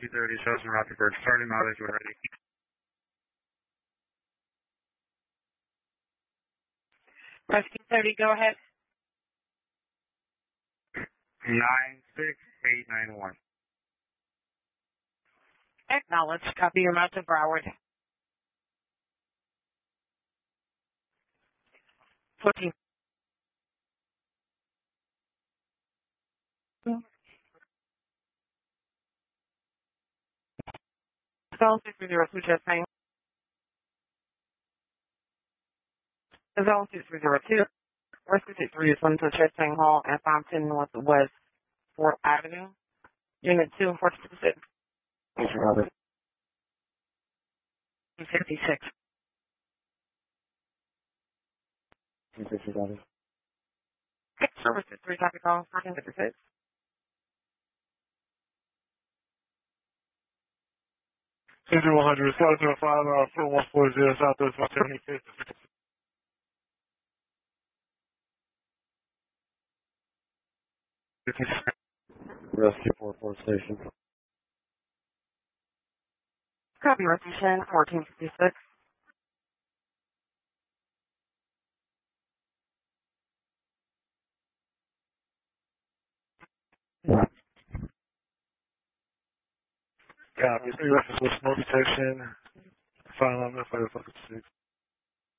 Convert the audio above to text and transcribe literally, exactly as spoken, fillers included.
Rescue thirty, shows in Rutherford. Starting mileage when ready. Rescue thirty, go ahead. nine six eight nine one. Acknowledge. Copy your route to Broward. fourteen. Zone six three zero two, just saying. Zone six three zero two. Rescue six three is one to Chastain Hall and Fountain Northwest fourth Avenue. Unit two, four two six. Thanks, Robert. fifty-six. This is Robert. Service six three, copy call, fourteen fifty-six. Center one hundred, slide zero five, uh, four one four zero, Southwest one seventy-fifth. Rescue four four station. Copy, Rescue ten, fourteen fifty-six. Copy, three reference with smoke detection. Final number five five six.